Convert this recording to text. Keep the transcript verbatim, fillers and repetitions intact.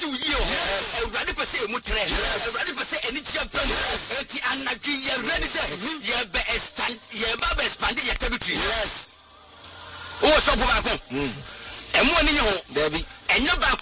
si uyi o ewurade pese emu tre ewurade pese eni chia pam eti anadwi ye ready say ye be stand ye ba be expand ye territory yes o so po ba ko emu oni ho Debbie enya ba